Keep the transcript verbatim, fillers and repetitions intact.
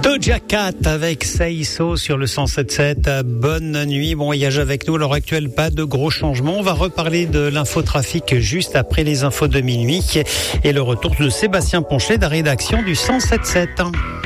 Doja Cat avec Say So sur le cent sept sept. Bonne nuit, bon voyage avec nous. À l'heure actuelle, pas de gros changements. On va reparler de l'infotrafic juste après les infos de minuit et le retour de Sébastien Ponchet de la rédaction du cent sept sept.